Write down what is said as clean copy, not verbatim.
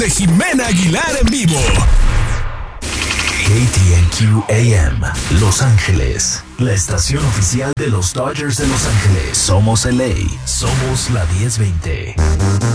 de Jimena Aguilar en vivo. KTNQ AM, Los Ángeles, la estación oficial de los Dodgers de Los Ángeles. Somos LA, somos la 1020.